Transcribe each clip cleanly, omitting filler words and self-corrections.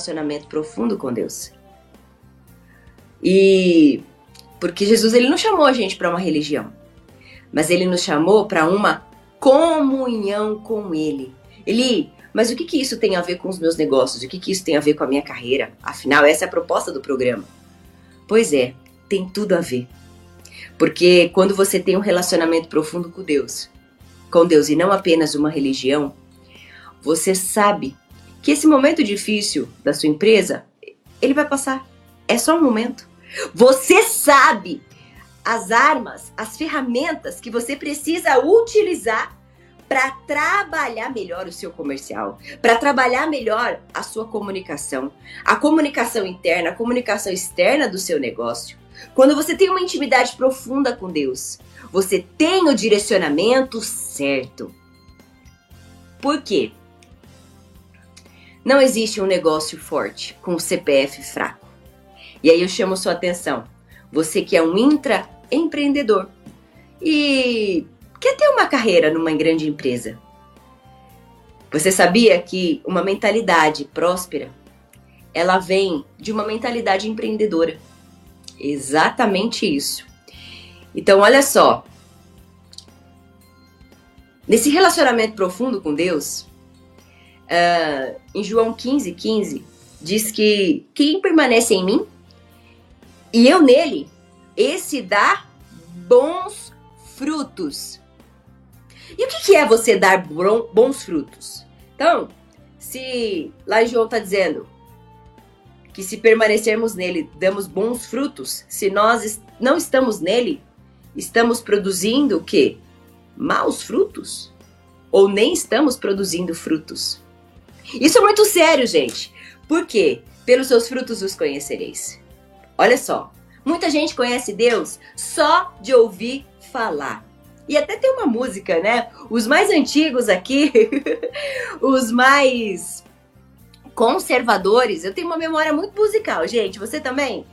relacionamento profundo com Deus. E porque Jesus, ele não chamou a gente para uma religião, mas ele nos chamou para uma comunhão com ele. Mas o que isso tem a ver com os meus negócios? O que isso tem a ver com a minha carreira? Afinal, essa é a proposta do programa. Pois é, tem tudo a ver. Porque quando você tem um relacionamento profundo com Deus e não apenas uma religião, você sabe que esse momento difícil da sua empresa, ele vai passar. É só um momento. Você sabe as armas, as ferramentas que você precisa utilizar para trabalhar melhor o seu comercial, para trabalhar melhor a sua comunicação, a comunicação interna, a comunicação externa do seu negócio. Quando você tem uma intimidade profunda com Deus, você tem o direcionamento certo. Por quê? Não existe um negócio forte com CPF fraco. E aí eu chamo sua atenção. Você que é um intraempreendedor e quer ter uma carreira numa grande empresa. Você sabia que uma mentalidade próspera, ela vem de uma mentalidade empreendedora? Exatamente isso. Então, olha só. Nesse relacionamento profundo com Deus, em João 15:15, diz que quem permanece em mim e eu nele, esse dá bons frutos. E o que é você dar bons frutos? Então, se lá João está dizendo que se permanecermos nele, damos bons frutos, se nós não estamos nele, estamos produzindo o quê? Maus frutos? Ou nem estamos produzindo frutos? Isso é muito sério, gente. Por quê? Pelos seus frutos os conhecereis. Olha só, muita gente conhece Deus só de ouvir falar. E até tem uma música, né? Os mais antigos aqui, os mais conservadores, eu tenho uma memória muito musical, gente. Você também?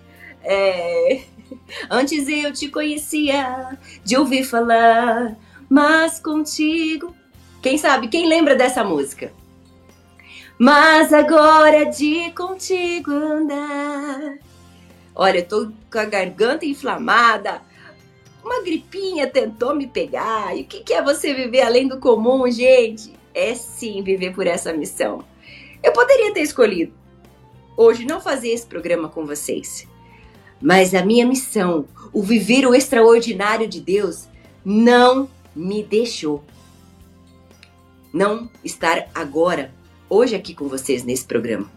Antes eu te conhecia de ouvir falar, mas contigo... Quem sabe? Quem lembra dessa música? Mas agora de contigo andar. Olha, eu tô com a garganta inflamada. Uma gripinha tentou me pegar. E o que é você viver além do comum, gente? É sim viver por essa missão. Eu poderia ter escolhido hoje não fazer esse programa com vocês. Mas a minha missão, o viver o extraordinário de Deus, não me deixou não estar agora, hoje aqui com vocês nesse programa.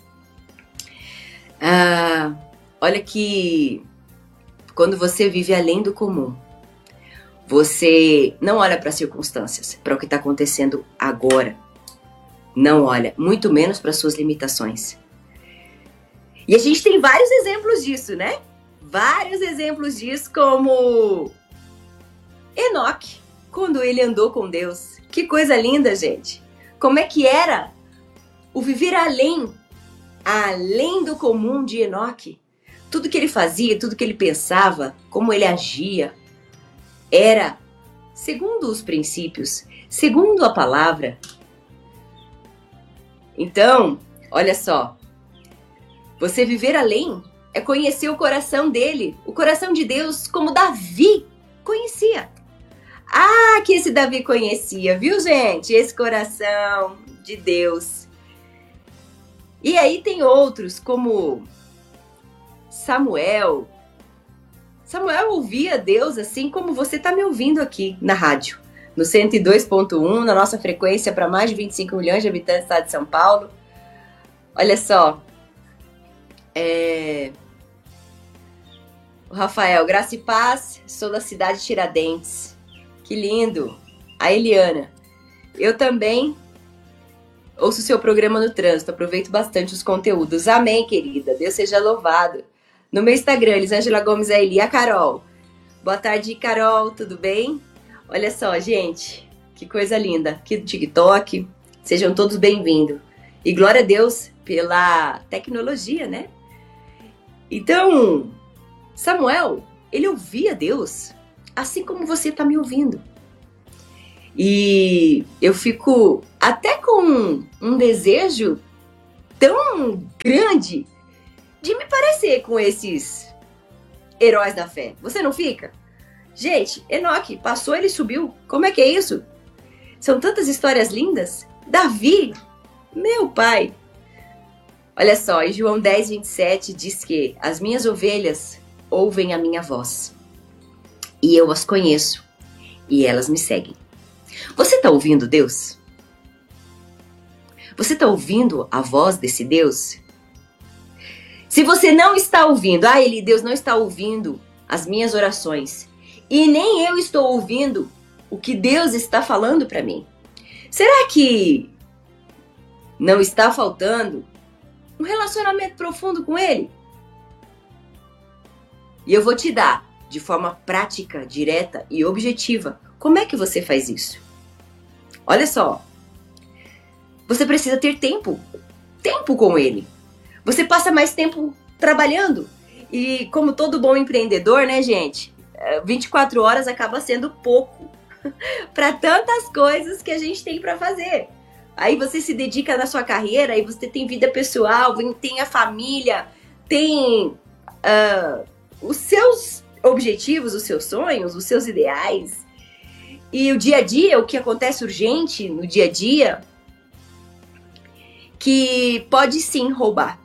Olha que quando você vive além do comum, você não olha para as circunstâncias, para o que está acontecendo agora. Não olha, muito menos para suas limitações. E a gente tem vários exemplos disso, né? Vários exemplos disso, como Enoque, quando ele andou com Deus. Que coisa linda, gente. Como é que era o viver além do comum de Enoque? Tudo que ele fazia, tudo que ele pensava, como ele agia, era segundo os princípios, segundo a palavra. Então, olha só, você viver além é conhecer o coração dele, o coração de Deus, como Davi conhecia. Que esse Davi conhecia, viu, gente? Esse coração de Deus. E aí tem outros, como Samuel. Samuel ouvia Deus assim como você está me ouvindo aqui na rádio. No 102.1, na nossa frequência para mais de 25 milhões de habitantes do estado de São Paulo. Olha só. O Rafael, graça e paz, sou da cidade de Tiradentes. Que lindo. A Eliana, eu também ouço seu programa no trânsito, aproveito bastante os conteúdos. Amém, querida, Deus seja louvado. No meu Instagram, Elisângela Gomes Aili. A Carol, boa tarde, Carol, tudo bem? Olha só, gente, que coisa linda, aqui do TikTok, sejam todos bem-vindos. E glória a Deus pela tecnologia, né? Então, Samuel, ele ouvia Deus, assim como você está me ouvindo. E eu fico até com um desejo tão grande de me parecer com esses heróis da fé. Você não fica? Gente, Enoque passou, ele subiu. Como é que é isso? São tantas histórias lindas. Davi, meu pai. Olha só, em João 10, 27 diz que as minhas ovelhas ouvem a minha voz. E eu as conheço. E elas me seguem. Você está ouvindo Deus? Você está ouvindo a voz desse Deus? Se você não está ouvindo, Deus não está ouvindo as minhas orações. E nem eu estou ouvindo o que Deus está falando para mim. Será que não está faltando um relacionamento profundo com Ele? E eu vou te dar, de forma prática, direta e objetiva, como é que você faz isso? Olha só, você precisa ter tempo com Ele. Você passa mais tempo trabalhando. E como todo bom empreendedor, né, gente? 24 horas acaba sendo pouco para tantas coisas que a gente tem para fazer. Aí você se dedica na sua carreira, aí você tem vida pessoal, tem a família, tem os seus objetivos, os seus sonhos, os seus ideais. E o dia a dia, o que acontece urgente no dia a dia, que pode sim roubar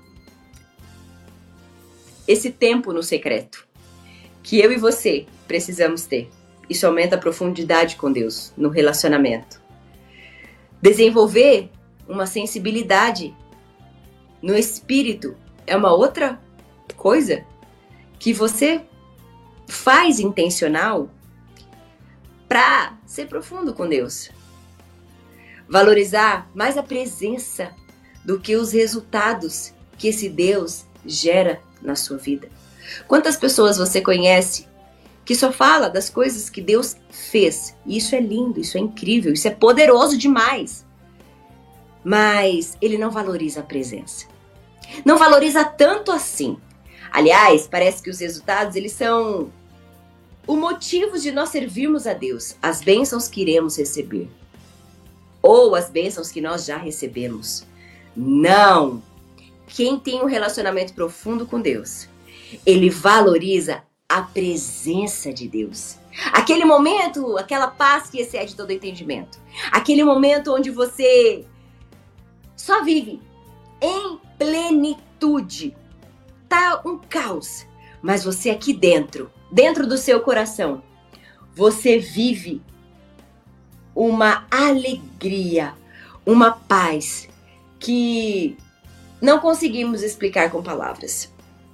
esse tempo no secreto que eu e você precisamos ter. Isso aumenta a profundidade com Deus no relacionamento. Desenvolver uma sensibilidade no espírito é uma outra coisa que você faz intencional para ser profundo com Deus. Valorizar mais a presença do que os resultados que esse Deus gera na sua vida. Quantas pessoas você conhece que só fala das coisas que Deus fez? E isso é lindo, isso é incrível, isso é poderoso demais. Mas ele não valoriza a presença. Não valoriza tanto assim. Aliás, parece que os resultados, eles são o motivo de nós servirmos a Deus, as bênçãos que iremos receber. Ou as bênçãos que nós já recebemos. Não! Quem tem um relacionamento profundo com Deus, ele valoriza a presença de Deus. Aquele momento, aquela paz que excede todo entendimento. Aquele momento onde você só vive em plenitude. Tá um caos, mas você aqui dentro do seu coração, você vive uma alegria, uma paz que não conseguimos explicar com palavras.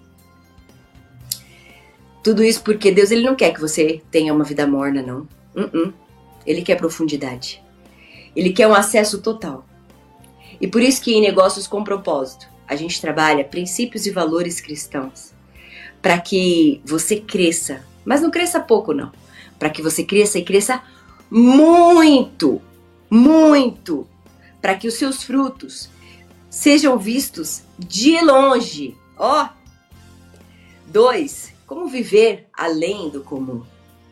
Tudo isso porque Deus, ele não quer que você tenha uma vida morna, não. Ele quer profundidade. Ele quer um acesso total. E por isso que em Negócios com Propósito, a gente trabalha princípios e valores cristãos. Para que você cresça. Mas não cresça pouco, não. Para que você cresça e cresça muito. Muito. Para que os seus frutos sejam vistos de longe. 2. Como viver além do comum?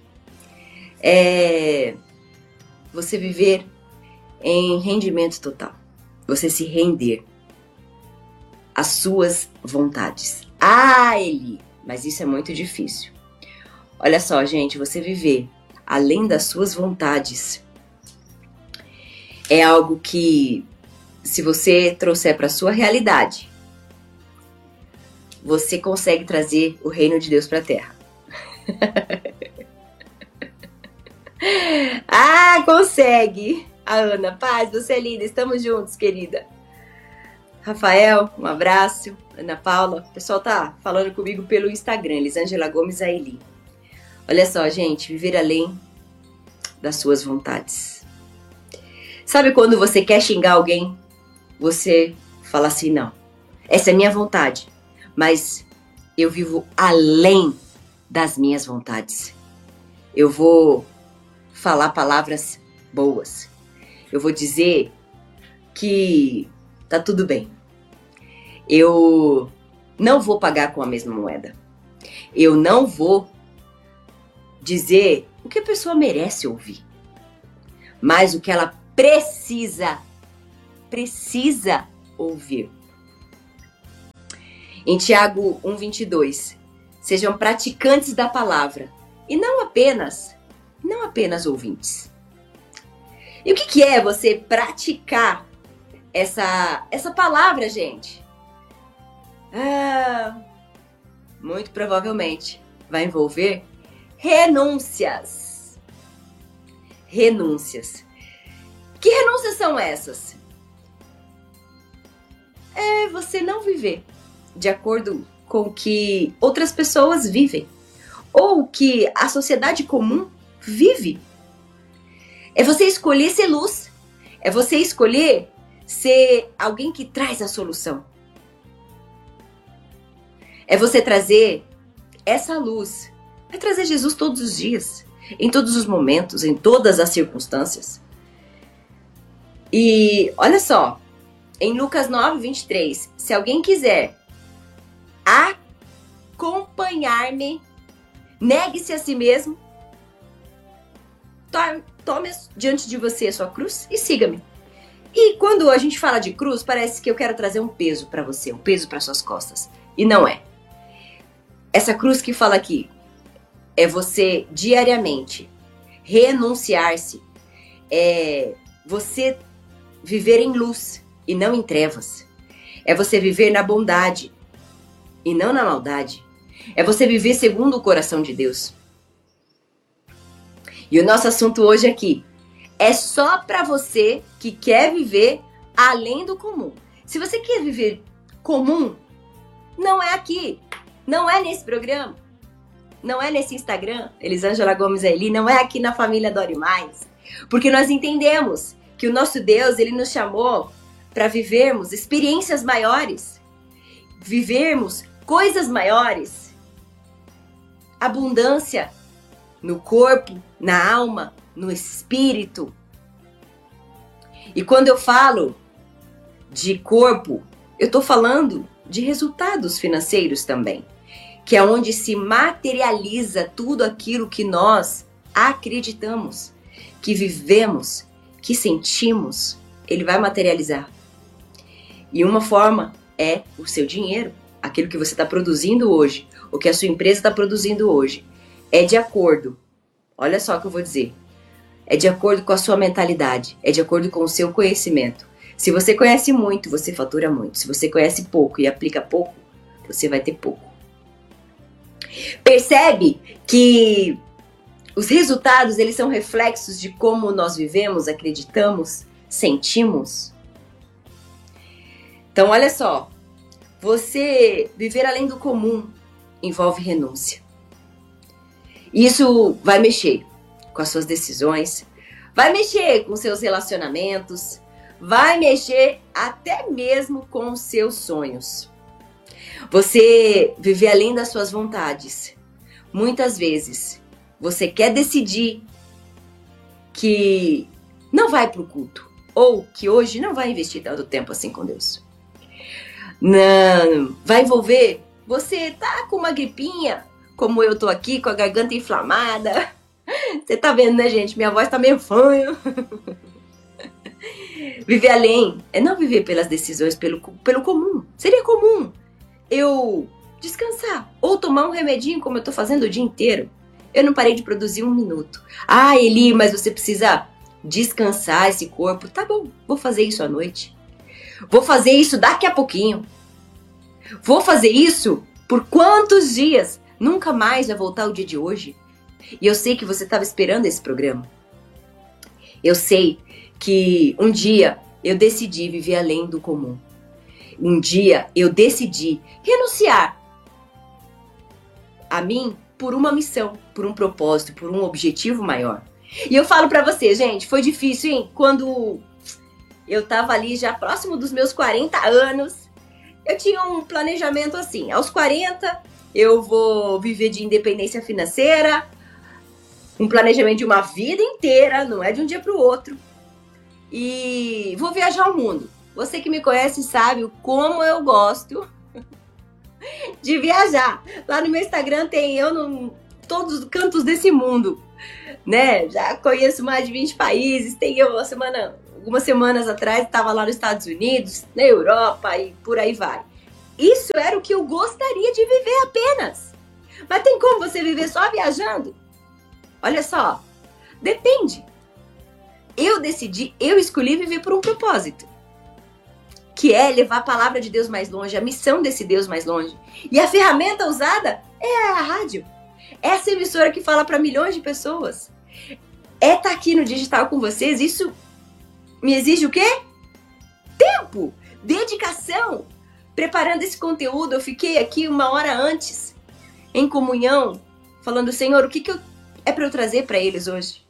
Você viver em rendimento total. Você se render às suas vontades. Eli, mas isso é muito difícil. Olha só, gente, você viver além das suas vontades é algo que, se você trouxer para a sua realidade, você consegue trazer o reino de Deus para a terra. Consegue! A Ana, paz, você é linda, estamos juntos, querida. Rafael, um abraço. Ana Paula, o pessoal tá falando comigo pelo Instagram, Elisângela Gomes Aeli. Olha só, gente, viver além das suas vontades. Sabe quando você quer xingar alguém, você fala assim, não, essa é minha vontade, mas eu vivo além das minhas vontades. Eu vou falar palavras boas. Eu vou dizer que tá tudo bem. Eu não vou pagar com a mesma moeda. Eu não vou dizer o que a pessoa merece ouvir, mas o que ela precisa ouvir. Em Tiago 1:22, sejam praticantes da palavra e não apenas ouvintes. E o que é você praticar essa palavra, gente? Muito provavelmente vai envolver renúncias. Renúncias. Que renúncias são essas? É você não viver de acordo com o que outras pessoas vivem ou que a sociedade comum vive. É você escolher ser luz. É você escolher ser alguém que traz a solução. É você trazer essa luz. É trazer Jesus todos os dias, em todos os momentos, em todas as circunstâncias. E olha só, em Lucas 9:23, se alguém quiser acompanhar-me, negue-se a si mesmo, tome diante de você a sua cruz e siga-me. E quando a gente fala de cruz, parece que eu quero trazer um peso para você, um peso para suas costas. E não é. Essa cruz que fala aqui é você diariamente renunciar-se, é você viver em luz e não em trevas. É você viver na bondade e não na maldade. É você viver segundo o coração de Deus. E o nosso assunto hoje aqui é só para você que quer viver além do comum. Se você quer viver comum, não é aqui, não é nesse programa, não é nesse Instagram, Elisângela Gomes Eli, não é aqui na família Dore Mais. Porque nós entendemos que o nosso Deus, ele nos chamou para vivermos experiências maiores, vivermos coisas maiores, abundância no corpo, na alma, no espírito. E quando eu falo de corpo, eu estou falando de resultados financeiros também, que é onde se materializa tudo aquilo que nós acreditamos, que vivemos, que sentimos, ele vai materializar. E uma forma é o seu dinheiro, aquilo que você está produzindo hoje, o que a sua empresa está produzindo hoje, é de acordo, olha só o que eu vou dizer, é de acordo com a sua mentalidade, é de acordo com o seu conhecimento. Se você conhece muito, você fatura muito. Se você conhece pouco e aplica pouco, você vai ter pouco. Percebe que os resultados, eles são reflexos de como nós vivemos, acreditamos, sentimos? Então, olha só, você viver além do comum envolve renúncia. Isso vai mexer com as suas decisões, vai mexer com seus relacionamentos, vai mexer até mesmo com os seus sonhos. Você viver além das suas vontades. Muitas vezes, você quer decidir que não vai para o culto, ou que hoje não vai investir tanto tempo assim com Deus. Não, vai envolver, você tá com uma gripinha, como eu tô aqui, com a garganta inflamada. Você tá vendo, né, gente? Minha voz tá meio fanha. Viver além é não viver pelas decisões, pelo comum. Seria comum eu descansar ou tomar um remedinho como eu tô fazendo o dia inteiro. Eu não parei de produzir 1 minuto. Ah, Eli, mas você precisa descansar esse corpo. Tá bom, vou fazer isso à noite. Vou fazer isso daqui a pouquinho. Vou fazer isso por quantos dias? Nunca mais vai voltar o dia de hoje. E eu sei que você estava esperando esse programa. Eu sei que um dia eu decidi viver além do comum. Um dia eu decidi renunciar a mim por uma missão, por um propósito, por um objetivo maior. E eu falo pra você, gente, foi difícil, hein? Quando eu tava ali já próximo dos meus 40 anos, eu tinha um planejamento assim, aos 40 eu vou viver de independência financeira, um planejamento de uma vida inteira, não é de um dia pro outro. E vou viajar o mundo. Você que me conhece sabe o como eu gosto de viajar. Lá no meu Instagram tem eu em todos os cantos desse mundo, né? Já conheço mais de 20 países. Tem eu algumas semanas atrás, estava lá nos Estados Unidos, na Europa e por aí vai. Isso era que eu gostaria de viver apenas. Mas tem como você viver só viajando? Olha só, depende. Eu escolhi viver por um propósito, que é levar a palavra de Deus mais longe, a missão desse Deus mais longe. E a ferramenta usada é a rádio. Essa emissora que fala para milhões de pessoas. É estar aqui no digital com vocês. Isso me exige o quê? Tempo, dedicação. Preparando esse conteúdo, eu fiquei aqui 1 hora antes, em comunhão, falando, Senhor, o que é para eu trazer para eles hoje?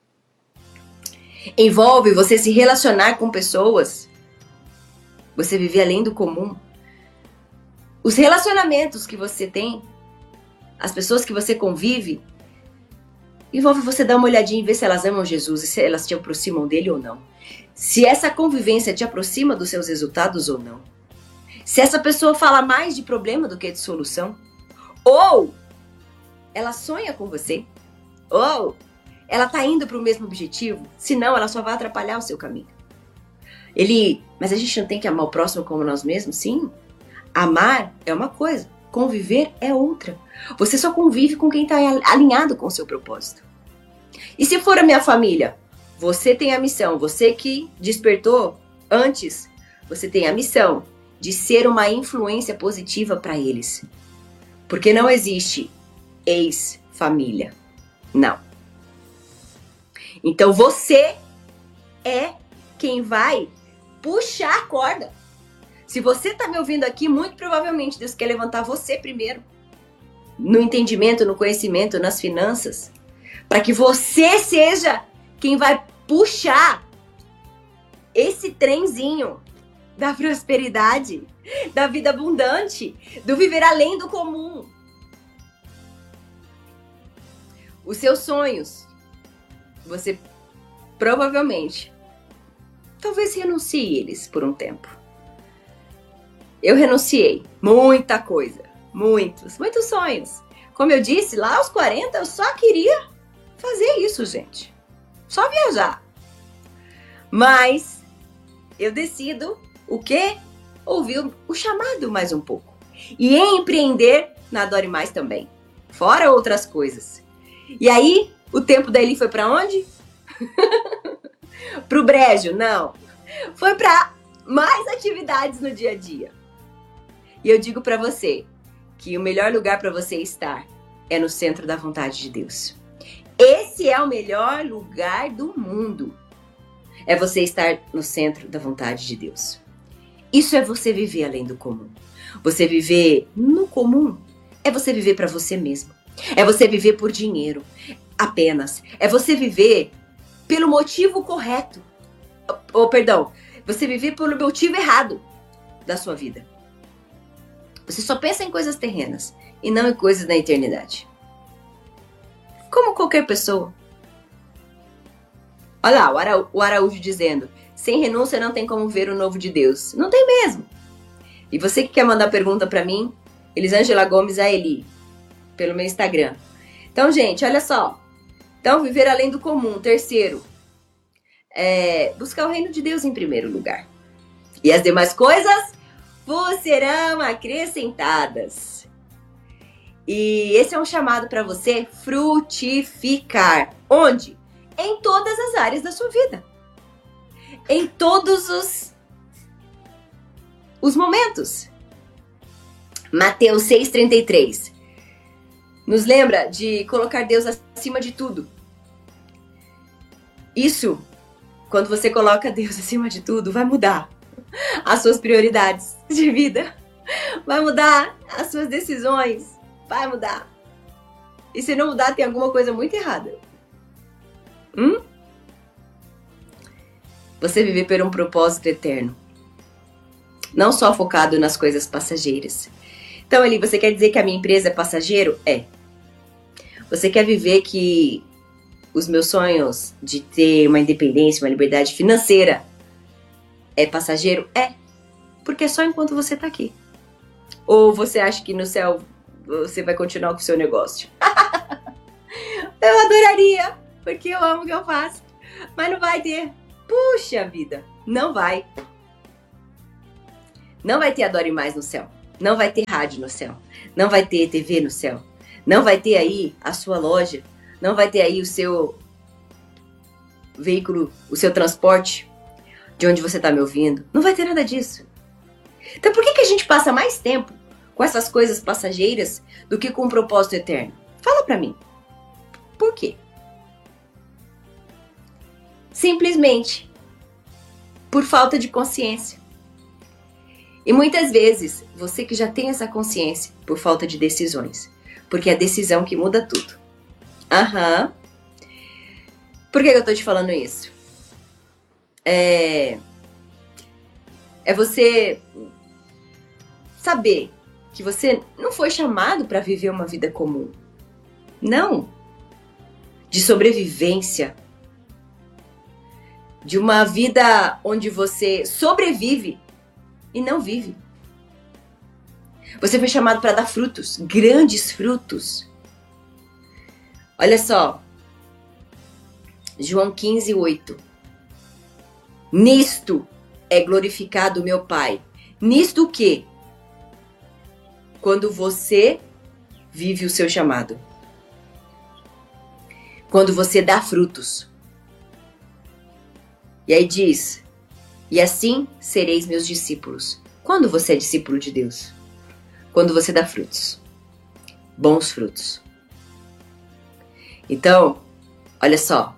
Envolve você se relacionar com pessoas, você viver além do comum. Os relacionamentos que você tem, as pessoas que você convive, envolve você dar uma olhadinha e ver se elas amam Jesus e se elas te aproximam dele ou não. Se essa convivência te aproxima dos seus resultados ou não. Se essa pessoa fala mais de problema do que de solução. Ou ela sonha com você. Ou ela tá indo para o mesmo objetivo. Senão ela só vai atrapalhar o seu caminho. Mas a gente não tem que amar o próximo como nós mesmos? Sim. Amar é uma coisa. Conviver é outra. Você só convive com quem está alinhado com o seu propósito. E se for a minha família? Você tem a missão. Você que despertou antes. Você tem a missão de ser uma influência positiva para eles. Porque não existe ex-família. Não. Então você é quem vai puxar a corda. Se você está me ouvindo aqui, muito provavelmente Deus quer levantar você primeiro. No entendimento, no conhecimento, nas finanças. Para que você seja quem vai puxar esse trenzinho da prosperidade, da vida abundante, do viver além do comum. Os seus sonhos, você provavelmente, talvez renuncie eles por um tempo. Eu renunciei muita coisa, muitos sonhos. Como eu disse, lá aos 40 eu só queria fazer isso, gente. Só viajar. Mas eu decido o quê? Ouvir o chamado mais um pouco. E empreender na Adore Mais também. Fora outras coisas. E aí, o tempo dele foi pra onde? Pro brejo? Não. Foi pra mais atividades no dia a dia. E eu digo pra você que o melhor lugar pra você estar é no centro da vontade de Deus. Esse é o melhor lugar do mundo. É você estar no centro da vontade de Deus. Isso é você viver além do comum. Você viver no comum é você viver para você mesmo. É você viver por dinheiro apenas. É você viver pelo motivo correto. Você viver pelo motivo errado da sua vida. Você só pensa em coisas terrenas e não em coisas da eternidade. Como qualquer pessoa. Olha lá, o Araújo dizendo, sem renúncia não tem como ver o novo de Deus. Não tem mesmo. E você que quer mandar pergunta pra mim, Elisângela Gomes a Eli, pelo meu Instagram. Então, gente, olha só. Então, viver além do comum. Terceiro, buscar o reino de Deus em primeiro lugar. E as demais coisas vos serão acrescentadas. E esse é um chamado para você frutificar. Onde? Em todas as áreas da sua vida. Em todos os momentos. Mateus 6,33 nos lembra de colocar Deus acima de tudo. Isso, quando você coloca Deus acima de tudo, vai mudar as suas prioridades de vida. Vai mudar as suas decisões. Vai mudar. E se não mudar, tem alguma coisa muito errada. Você viver por um propósito eterno. Não só focado nas coisas passageiras. Então, Eli, você quer dizer que a minha empresa é passageiro? É. Você quer viver que os meus sonhos de ter uma independência, uma liberdade financeira é passageiro? É. Porque é só enquanto você tá aqui. Ou você acha que no céu você vai continuar com o seu negócio? Eu adoraria, porque eu amo o que eu faço. Mas não vai ter. Puxa vida, não vai. Não vai ter Adore Mais no céu. Não vai ter rádio no céu. Não vai ter TV no céu. Não vai ter aí a sua loja. Não vai ter aí o seu veículo, o seu transporte, de onde você está me ouvindo. Não vai ter nada disso. Então por que a gente passa mais tempo com essas coisas passageiras do que com um propósito eterno? Fala pra mim. Por quê? Simplesmente por falta de consciência. E muitas vezes, você que já tem essa consciência, por falta de decisões. Porque é a decisão que muda tudo. Aham. Por que eu tô te falando isso? É você saber que você não foi chamado para viver uma vida comum. Não. De sobrevivência. De uma vida onde você sobrevive e não vive. Você foi chamado para dar frutos, grandes frutos. Olha só. João 15:8. Nisto é glorificado meu Pai. Nisto o quê? Quando você vive o seu chamado. Quando você dá frutos. E aí diz, e assim sereis meus discípulos. Quando você é discípulo de Deus? Quando você dá frutos. Bons frutos. Então, olha só.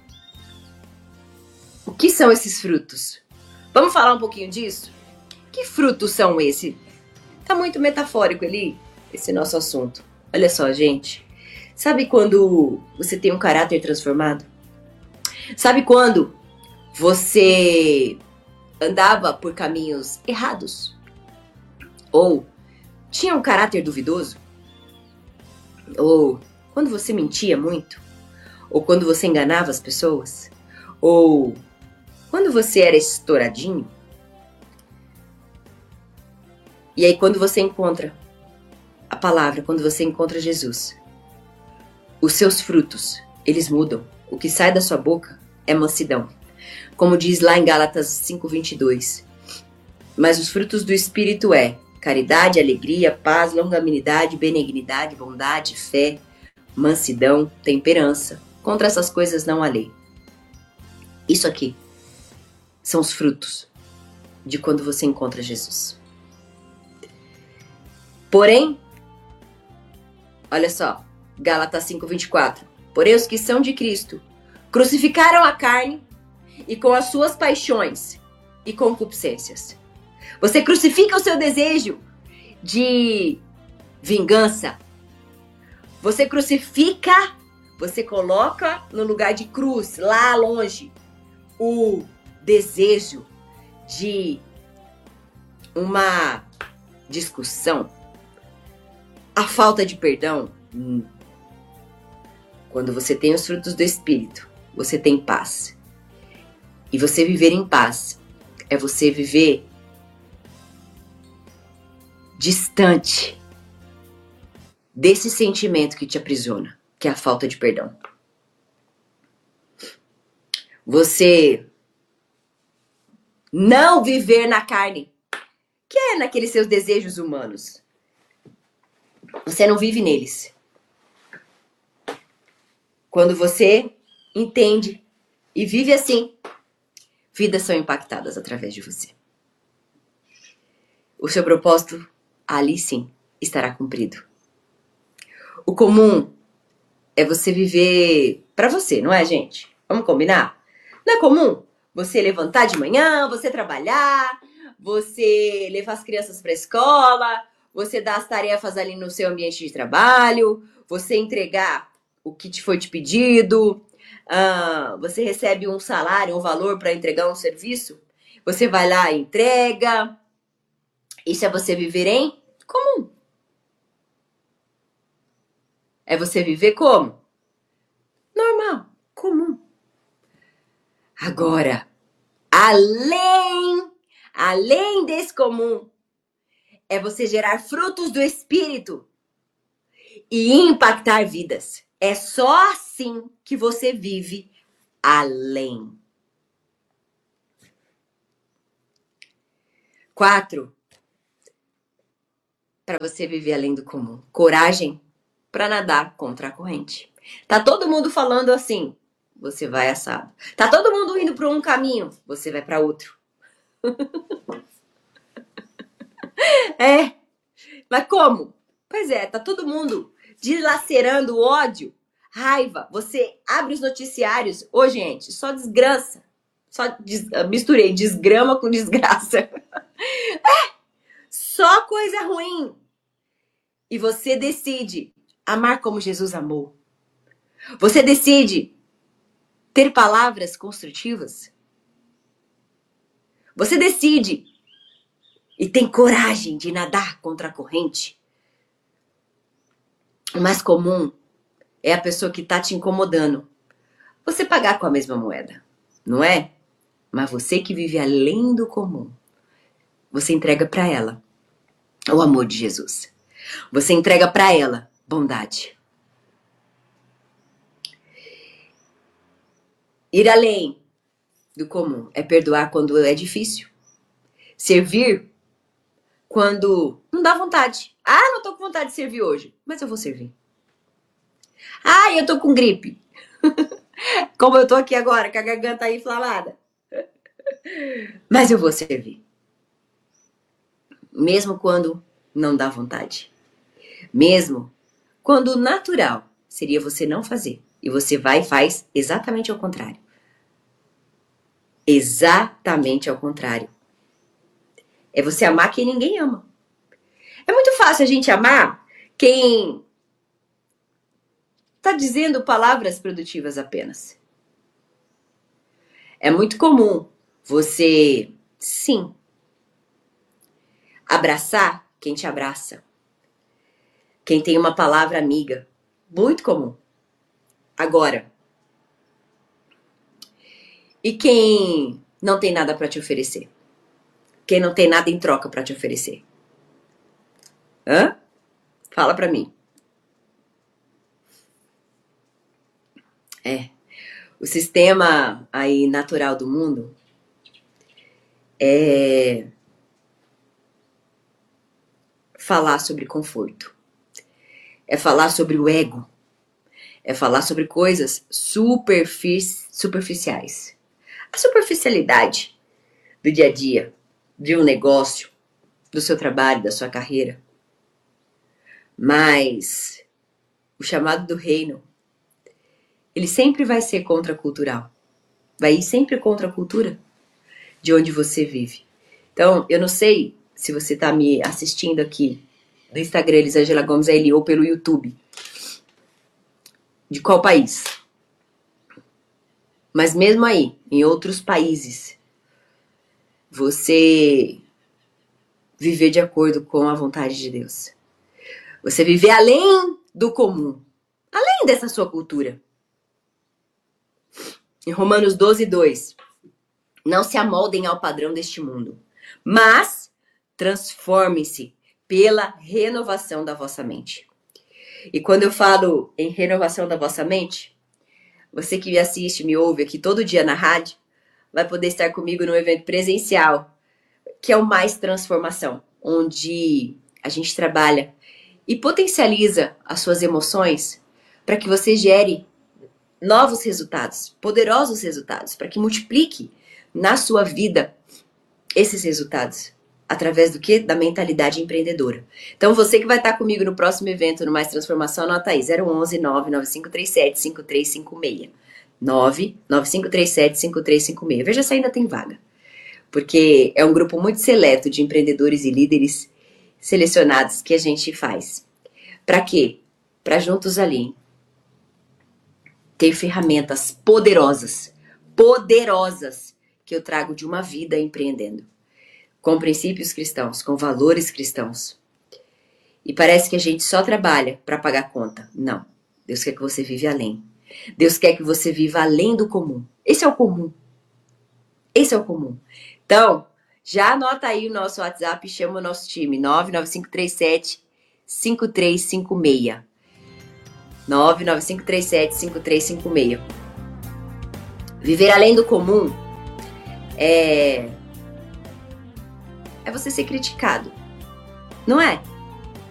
O que são esses frutos? Vamos falar um pouquinho disso? Que frutos são esses? Tá muito metafórico ali, esse nosso assunto. Olha só, gente. Sabe quando você tem um caráter transformado? Sabe quando você andava por caminhos errados? Ou tinha um caráter duvidoso? Ou quando você mentia muito? Ou quando você enganava as pessoas? Ou quando você era estouradinho? E aí quando você encontra a palavra, quando você encontra Jesus, os seus frutos, eles mudam. O que sai da sua boca é mansidão. Como diz lá em Gálatas 5:22. Mas os frutos do Espírito é caridade, alegria, paz, longanimidade, benignidade, bondade, fé, mansidão, temperança. Contra essas coisas não há lei. Isso aqui são os frutos de quando você encontra Jesus. Porém, olha só, Gálatas 5:24. Porém, os que são de Cristo crucificaram a carne e com as suas paixões e concupiscências. Você crucifica o seu desejo de vingança. Você crucifica, você coloca no lugar de cruz, lá longe, o desejo de uma discussão, a falta de perdão. Quando você tem os frutos do Espírito, você tem paz. E você viver em paz é você viver distante desse sentimento que te aprisiona, que é a falta de perdão. Você não viver na carne, que é naqueles seus desejos humanos. Você não vive neles. Quando você entende e vive assim, vidas são impactadas através de você. O seu propósito, ali sim, estará cumprido. O comum é você viver pra você, não é, gente? Vamos combinar? Não é comum você levantar de manhã, você trabalhar, você levar as crianças pra escola, você dar as tarefas ali no seu ambiente de trabalho, você entregar o que te foi te pedido, você recebe um salário, um valor para entregar um serviço, você vai lá e entrega. Isso é você viver em comum. É você viver como? Normal, comum. Agora, além desse comum, é você gerar frutos do Espírito e impactar vidas. É só assim que você vive além. 4. para você viver além do comum. Coragem para nadar contra a corrente. Tá todo mundo falando assim, você vai assado. Tá todo mundo indo para um caminho, você vai para outro. Mas como? Pois é, tá todo mundo dilacerando o ódio, raiva. Você abre os noticiários. Ô, gente, só desgraça. Misturei desgrama com desgraça. Só coisa ruim. E você decide amar como Jesus amou. Você decide ter palavras construtivas. Você decide e tem coragem de nadar contra a corrente. O mais comum é a pessoa que tá te incomodando. Você pagar com a mesma moeda, não é? Mas você que vive além do comum, você entrega para ela o amor de Jesus. Você entrega para ela bondade. Ir além do comum é perdoar quando é difícil. Servir quando não dá vontade. Ah, não tô com vontade de servir hoje, mas eu vou servir. Ah, eu tô com gripe. Como eu tô aqui agora, com a garganta aí inflamada. Mas eu vou servir. Mesmo quando não dá vontade. Mesmo quando o natural seria você não fazer. E você vai e faz exatamente ao contrário. Exatamente ao contrário. É você amar quem ninguém ama. É muito fácil a gente amar quem tá dizendo palavras produtivas apenas. É muito comum você, sim, abraçar quem te abraça. Quem tem uma palavra amiga. Muito comum. Agora, e quem não tem nada para te oferecer? Quem não tem nada em troca para te oferecer? Hã? Fala para mim. O sistema aí natural do mundo é falar sobre conforto. É falar sobre o ego. É falar sobre coisas superficiais. A superficialidade do dia a dia, de um negócio, do seu trabalho, da sua carreira. Mas o chamado do reino, ele sempre vai ser contracultural. Vai ir sempre contra a cultura de onde você vive. Então, eu não sei se você está me assistindo aqui no Instagram, Elisângela Gomes Aili, ou pelo YouTube. De qual país? Mas mesmo aí, em outros países, você viver de acordo com a vontade de Deus. Você viver além do comum. Além dessa sua cultura. Em Romanos 12:2, não se amoldem ao padrão deste mundo, mas transformem-se pela renovação da vossa mente. E quando eu falo em renovação da vossa mente, você que me assiste, me ouve aqui todo dia na rádio, vai poder estar comigo num evento presencial, que é o Mais Transformação, onde a gente trabalha e potencializa as suas emoções para que você gere novos resultados, poderosos resultados, para que multiplique na sua vida esses resultados. Através do quê? Da mentalidade empreendedora. Então, você que vai estar comigo no próximo evento, no Mais Transformação, anota aí, 011 99537 5356. 99537 5356. Veja se ainda tem vaga. Porque é um grupo muito seleto de empreendedores e líderes selecionados que a gente faz. Para quê? Para juntos ali ter ferramentas poderosas que eu trago de uma vida empreendendo. Com princípios cristãos, com valores cristãos. E parece que a gente só trabalha para pagar conta. Não. Deus quer que você viva além. Deus quer que você viva além do comum. Esse é o comum. Esse é o comum. Então, já anota aí o nosso WhatsApp e chama o nosso time. 99537 5356. 99537 5356. Viver além do comum é você ser criticado. Não é?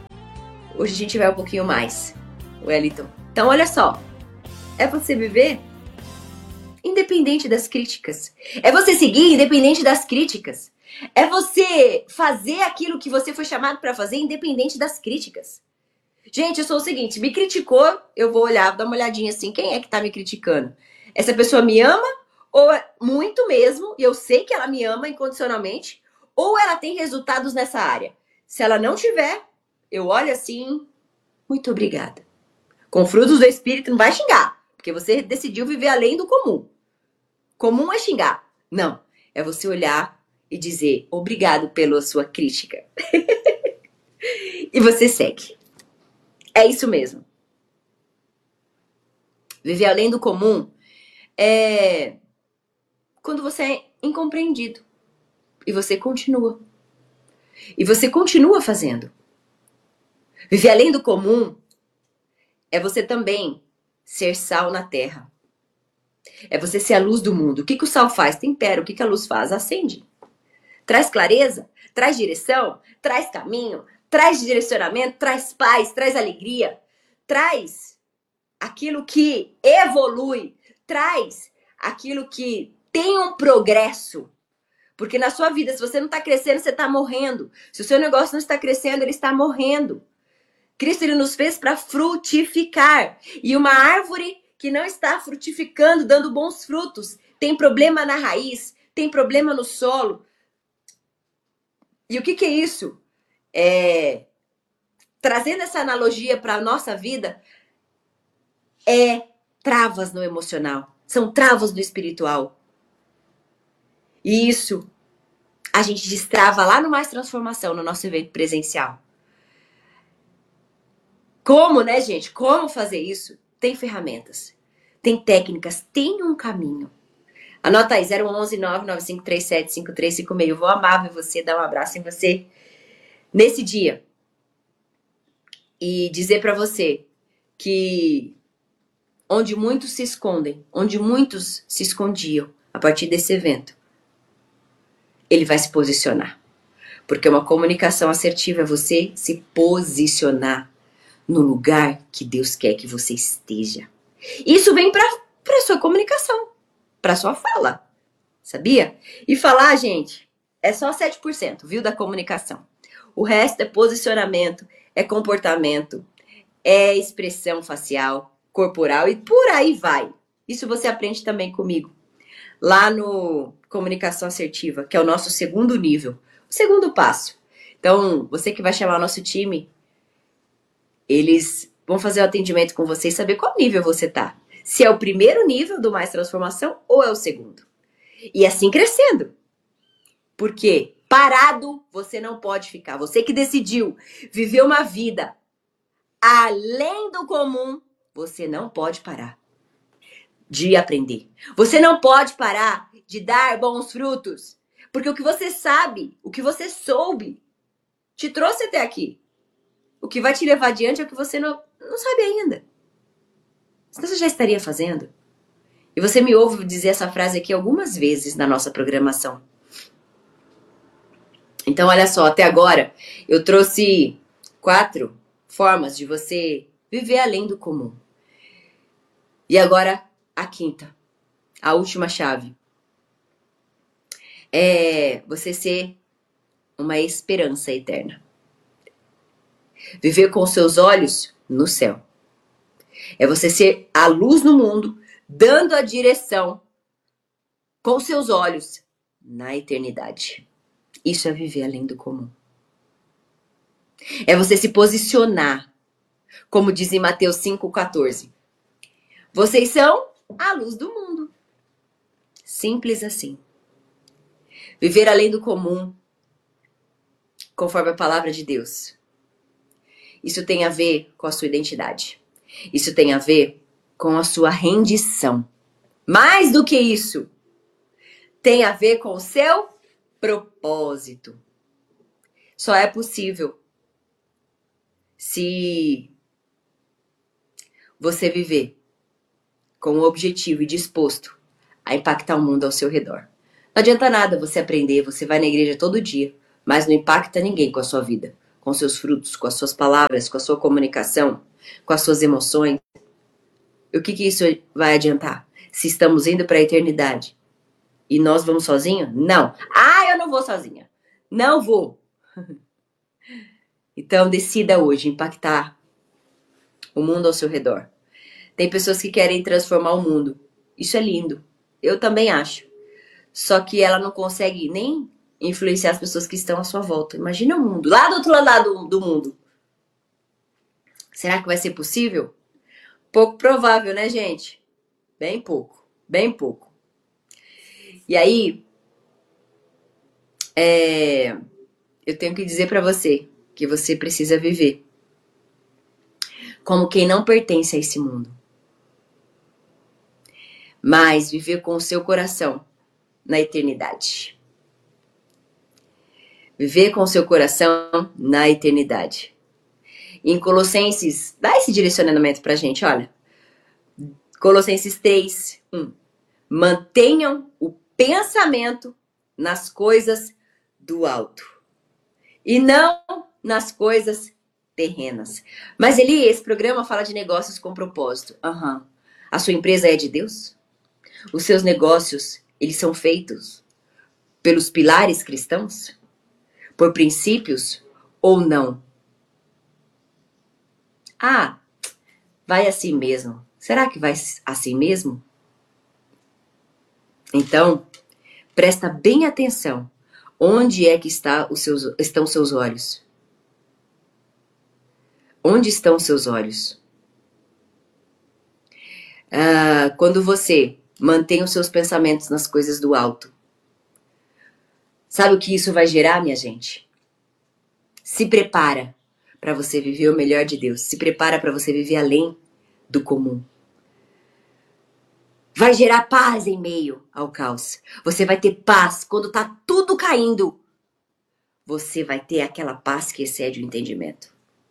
Hoje a gente vai um pouquinho mais, Wellington. Então, olha só. É você viver independente das críticas. É você seguir independente das críticas. É você fazer aquilo que você foi chamado para fazer independente das críticas. Gente, eu sou o seguinte, me criticou, eu vou olhar, dar uma olhadinha assim, quem é que tá me criticando? Essa pessoa me ama, ou é muito mesmo, e eu sei que ela me ama incondicionalmente, ou ela tem resultados nessa área. Se ela não tiver, eu olho assim, muito obrigada. Com frutos do Espírito não vai xingar, porque você decidiu viver além do comum. Comum é xingar. Não, é você olhar e dizer obrigado pela sua crítica. E você segue. É isso mesmo. Viver além do comum é quando você é incompreendido. E você continua. E você continua fazendo. Viver além do comum é você também ser sal na terra. É você ser a luz do mundo. O que o sal faz? Tempera. O que a luz faz? Acende. Traz clareza, traz direção, traz caminho, traz direcionamento, traz paz, traz alegria, traz aquilo que evolui, traz aquilo que tem um progresso. Porque na sua vida, se você não está crescendo, você está morrendo. Se o seu negócio não está crescendo, ele está morrendo. Cristo, ele nos fez para frutificar. E uma árvore que não está frutificando, dando bons frutos, tem problema na raiz, tem problema no solo. E o que é isso? Trazendo essa analogia para a nossa vida, é travas no emocional. São travas no espiritual. E isso a gente destrava lá no Mais Transformação, no nosso evento presencial. Como, né, gente? Como fazer isso? Tem ferramentas, tem técnicas, tem um caminho. Anota aí, 011 99537 5356. Eu vou amar ver você, dar um abraço em você nesse dia. E dizer para você que onde muitos se escondem, onde muitos se escondiam a partir desse evento, ele vai se posicionar. Porque uma comunicação assertiva é você se posicionar no lugar que Deus quer que você esteja. Isso vem para sua comunicação, para sua fala. Sabia? E falar, gente, é só 7%, viu, da comunicação. O resto é posicionamento, é comportamento, é expressão facial, corporal e por aí vai. Isso você aprende também comigo. Lá no Comunicação Assertiva, que é o nosso segundo nível, o segundo passo. Então, você que vai chamar o nosso time, eles vão fazer o atendimento com você e saber qual nível você tá. Se é o primeiro nível do Mais Transformação ou é o segundo. E assim crescendo. Porque parado você não pode ficar. Você que decidiu viver uma vida além do comum, você não pode parar de aprender. Você não pode parar de dar bons frutos. Porque o que você sabe, o que você soube, te trouxe até aqui. O que vai te levar adiante é o que você não sabe ainda. Senão você já estaria fazendo. E você me ouve dizer essa frase aqui algumas vezes na nossa programação. Então, olha só, até agora eu trouxe 4 formas de você viver além do comum. E agora, a quinta, a última chave. É você ser uma esperança eterna. Viver com os seus olhos no céu. É você ser a luz no mundo, dando a direção com seus olhos na eternidade. Isso é viver além do comum. É você se posicionar, como diz em Mateus 5,14. Vocês são a luz do mundo. Simples assim. Viver além do comum, conforme a palavra de Deus. Isso tem a ver com a sua identidade. Isso tem a ver com a sua rendição. Mais do que isso, tem a ver com o seu propósito. Só é possível se você viver com o objetivo e disposto a impactar o mundo ao seu redor. Não adianta nada você aprender, você vai na igreja todo dia, mas não impacta ninguém com a sua vida, com seus frutos, com as suas palavras, com a sua comunicação, com as suas emoções, o que isso vai adiantar? Se estamos indo para a eternidade e nós vamos sozinhos? Não. Ah, eu não vou sozinha. Não vou. Então decida hoje impactar o mundo ao seu redor. Tem pessoas que querem transformar o mundo. Isso é lindo. Eu também acho. Só que ela não consegue nem influenciar as pessoas que estão à sua volta. Imagina o mundo, lá do outro lado do mundo. Será que vai ser possível? Pouco provável, né, gente? Bem pouco. Bem pouco. E aí, eu tenho que dizer pra você que você precisa viver como quem não pertence a esse mundo. Mas viver com o seu coração na eternidade. Viver com o seu coração na eternidade. Em Colossenses, dá esse direcionamento pra gente, olha. Colossenses 3, 1. Mantenham o pensamento nas coisas do alto e não nas coisas terrenas. Mas esse programa fala de negócios com propósito. A sua empresa é de Deus? Os seus negócios, eles são feitos pelos pilares cristãos? Por princípios ou não? Ah, vai assim mesmo. Será que vai assim mesmo? Então, presta bem atenção. Onde é que estão os seus olhos? Onde estão os seus olhos? Quando você mantém os seus pensamentos nas coisas do alto, sabe o que isso vai gerar, minha gente? Se prepara para você viver o melhor de Deus. Se prepara para você viver além do comum. Vai gerar paz em meio ao caos. Você vai ter paz quando tá tudo caindo. Você vai ter aquela paz que excede o entendimento.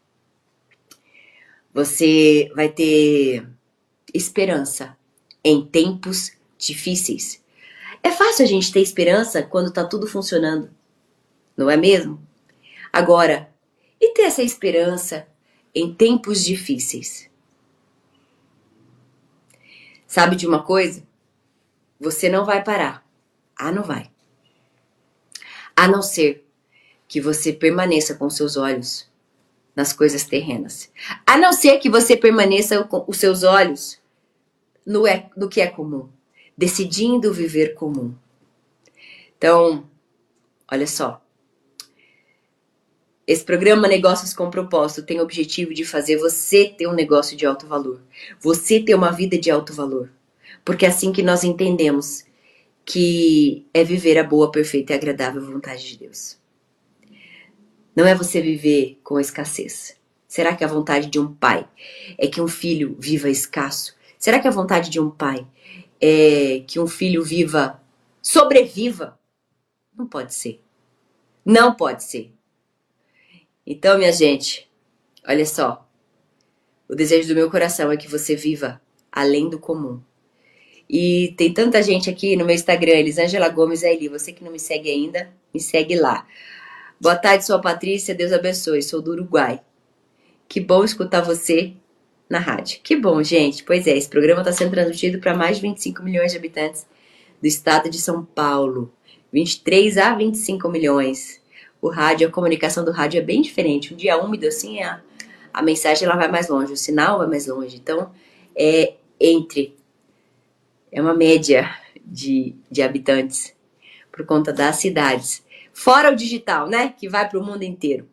Você vai ter esperança em tempos difíceis. É fácil a gente ter esperança quando tá tudo funcionando, não é mesmo? Agora, e ter essa esperança em tempos difíceis? Sabe de uma coisa? Você não vai parar. Não vai. A não ser que você permaneça com seus olhos nas coisas terrenas. A não ser que você permaneça com os seus olhos no que é comum. Decidindo viver comum. Então, olha só. Esse programa Negócios com Propósito tem o objetivo de fazer você ter um negócio de alto valor. Você ter uma vida de alto valor. Porque é assim que nós entendemos que é viver a boa, perfeita e agradável vontade de Deus. Não é você viver com escassez. Será que a vontade de um pai é que um filho viva escasso? Será que a vontade de um pai é que um filho sobreviva? Não pode ser. Não pode ser. Então, minha gente, olha só. O desejo do meu coração é que você viva além do comum. E tem tanta gente aqui no meu Instagram, Elisângela Gomes Aili. Você que não me segue ainda, me segue lá. Boa tarde, sou a Patrícia, Deus abençoe, sou do Uruguai. Que bom escutar você na rádio. Que bom, gente. Pois é, esse programa está sendo transmitido para mais de 25 milhões de habitantes do estado de São Paulo. 23 a 25 milhões. O rádio, a comunicação do rádio é bem diferente. Um dia úmido, assim, a mensagem ela vai mais longe, o sinal vai mais longe. Então, é uma média de habitantes por conta das cidades. Fora o digital, né? Que vai para o mundo inteiro.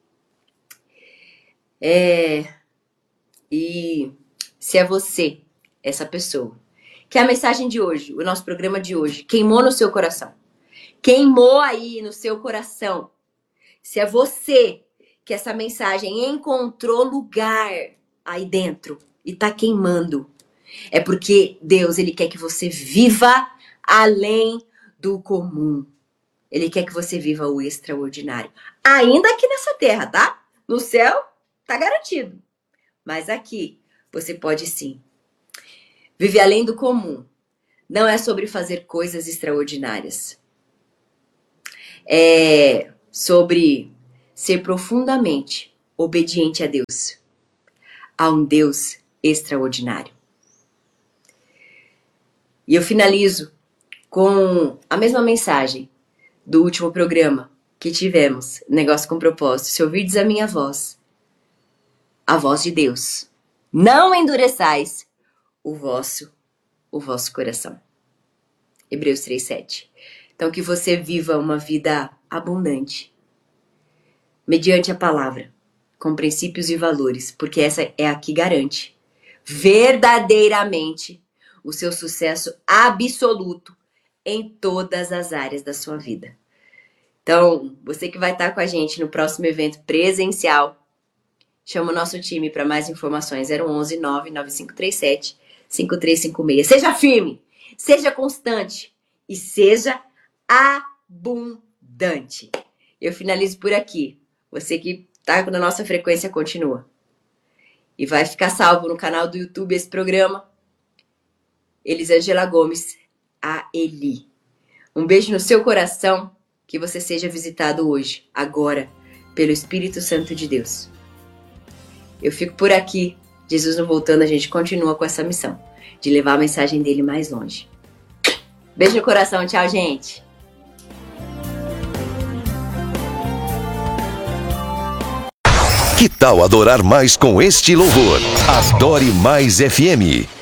E se é você, essa pessoa, que a mensagem de hoje, o nosso programa de hoje, queimou no seu coração. Queimou aí no seu coração. Se é você que essa mensagem encontrou lugar aí dentro e tá queimando, é porque Deus, Ele quer que você viva além do comum. Ele quer que você viva o extraordinário. Ainda aqui nessa terra, tá? No céu, tá garantido. Mas aqui, você pode sim. Viver além do comum. Não é sobre fazer coisas extraordinárias. É sobre ser profundamente obediente a Deus, a um Deus extraordinário. E eu finalizo com a mesma mensagem do último programa que tivemos, Negócio com Propósito. Se ouvirdes a minha voz, a voz de Deus, não endureçais o vosso coração. Hebreus 3:7. Então que você viva uma vida abundante, mediante a palavra, com princípios e valores, porque essa é a que garante verdadeiramente o seu sucesso absoluto em todas as áreas da sua vida. Então, você que vai estar com a gente no próximo evento presencial, chama o nosso time para mais informações, 011 99537 5356. Seja firme, seja constante e seja abundante. Eu finalizo por aqui. Você que está na nossa frequência, continua. E vai ficar salvo no canal do YouTube esse programa. Elisângela Gomes, a Eli. Um beijo no seu coração, que você seja visitado hoje, agora, pelo Espírito Santo de Deus. Eu fico por aqui. Jesus não voltando, a gente continua com essa missão de levar a mensagem dele mais longe. Beijo no coração, tchau, gente. Que tal adorar mais com este louvor? Adore Mais FM.